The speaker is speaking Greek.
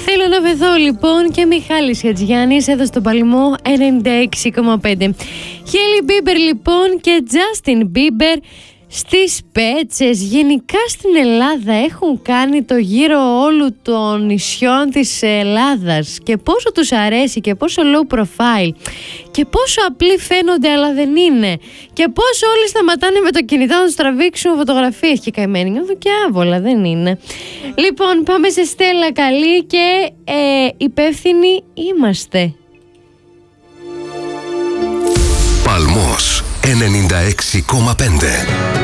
Θέλω να βεθώ λοιπόν και Μιχάλης Χατζιάννης εδώ στον Παλμό 96,5. Χέλι Μπίμπερ λοιπόν και Τζάστιν Μπίμπερ στις Πέτσες. Γενικά στην Ελλάδα έχουν κάνει το γύρο όλου των νησιών της Ελλάδας και πόσο τους αρέσει και πόσο low profile και πόσο απλοί φαίνονται αλλά δεν είναι και πόσο όλοι σταματάνε με το κινητό να τους τραβήξουν φωτογραφίες και καημένοι νιώθω και άβολα, δεν είναι. Λοιπόν, πάμε σε Στέλλα καλή και υπεύθυνοι είμαστε. Παλμός 96,5.